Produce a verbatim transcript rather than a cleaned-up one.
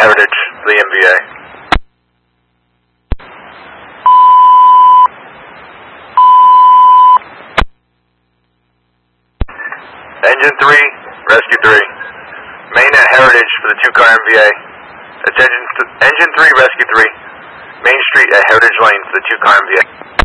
Heritage for the M V A. Engine three, Rescue three. Main at Heritage for the two-car M V A. That's engine, th engine three, Rescue three. Main Street at Heritage Lane for the two-car M V A.